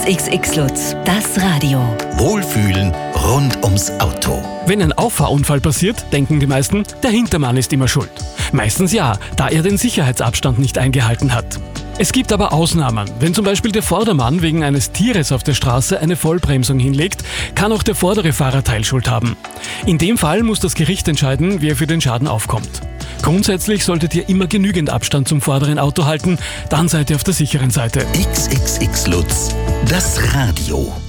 XXX Lutz, das Radio. Wohlfühlen rund ums Auto. Wenn ein Auffahrunfall passiert, denken die meisten, der Hintermann ist immer schuld. Meistens ja, da er den Sicherheitsabstand nicht eingehalten hat. Es gibt aber Ausnahmen. Wenn zum Beispiel der Vordermann wegen eines Tieres auf der Straße eine Vollbremsung hinlegt, kann auch der vordere Fahrer Teilschuld haben. In dem Fall muss das Gericht entscheiden, wer für den Schaden aufkommt. Grundsätzlich solltet ihr immer genügend Abstand zum vorderen Auto halten, dann seid ihr auf der sicheren Seite. XXX Lutz, das Radio.